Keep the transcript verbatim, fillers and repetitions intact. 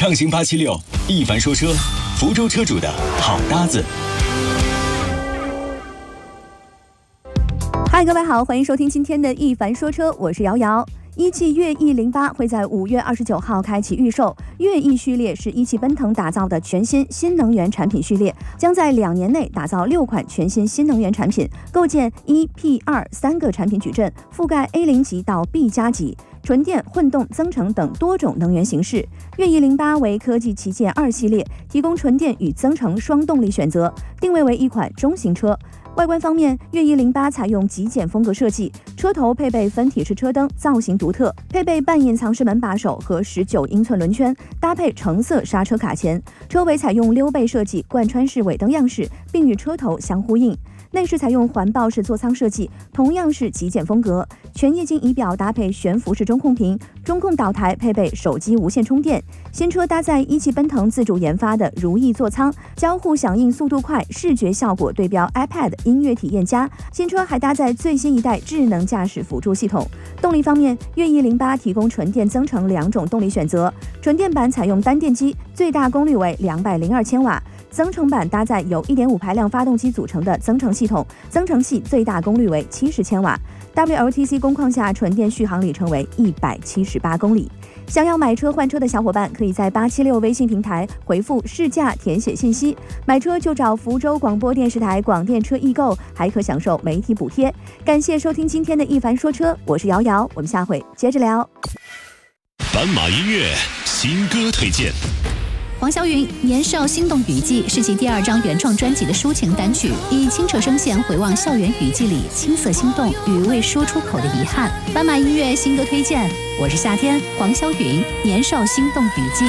畅行八七六，一凡说车，福州车主的好搭子。 嗨，各位好，欢迎收听今天的一凡说车，我是瑶瑶。一汽悦翼零八会在五月二十九号开启预售。悦翼序列是一汽奔腾打造的全新新能源产品序列，将在两年内打造六款全新新能源产品，构建 一 P 二 三个产品矩阵，覆盖 A 零 级到 B 加级。纯电、混动、增程等多种能源形式。悦翼零八为科技旗舰二系列，提供纯电与增程双动力选择，定位为一款中型车。外观方面，悦翼零八采用极简风格设计，车头配备分体式车灯，造型独特，配备半隐藏式门把手和十九英寸轮圈，搭配橙色刹车卡钳。车尾采用溜背设计，贯穿式尾灯样式，并与车头相呼应。内饰采用环抱式座舱设计，同样是极简风格。全液晶仪表搭配悬浮式中控屏，中控岛台配备手机无线充电。新车搭载一汽奔腾自主研发的如意座舱，交互响应速度快，视觉效果对标 iPad 音乐体验佳。新车还搭载最新一代智能驾驶辅助系统。动力方面，悦翼零八提供纯电增程两种动力选择，纯电版采用单电机，最大功率为两百零二千瓦。增程版搭载由 一点五 排量发动机组成的增程系统，增程器最大功率为七十千瓦。W L T C 工况下纯电续航里程为一百七十八公里。想要买车换车的小伙伴，可以在八七六微信平台回复试驾填写信息，买车就找福州广播电视台广电车易购，还可享受媒体补贴。感谢收听今天的一凡说车，我是瑶瑶，我们下回接着聊。 斑马音乐新歌推荐。 黄霄云《年少心动雨季》是其第二张原创专辑的抒情单曲，以清澈声线回望校园雨季里青涩心动与未说出口的遗憾。斑马音乐新歌推荐，我是夏天，黄霄云《年少心动雨季》。